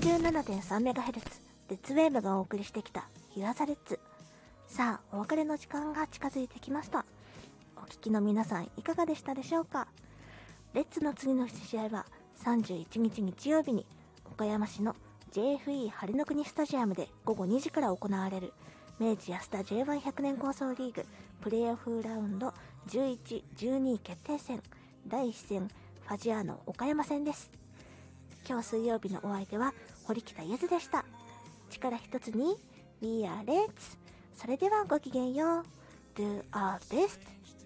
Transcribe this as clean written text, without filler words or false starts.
87.3MHz レッツウェーブがお送りしてきた日朝レッツ。さあ、お別れの時間が近づいてきました。お聞きの皆さんいかがでしたでしょうか。レッツの次の試合は31日日曜日に岡山市の JFE 晴れの国スタジアムで午後2時から行われる明治安田 J1100 年構想リーグプレーオフラウンド11、12決定戦第1戦ファジアーノ岡山戦です。今日水曜日のお相手は堀北ゆずでした。力一つに We are Let's。 それではごきげんよう。 Do our best。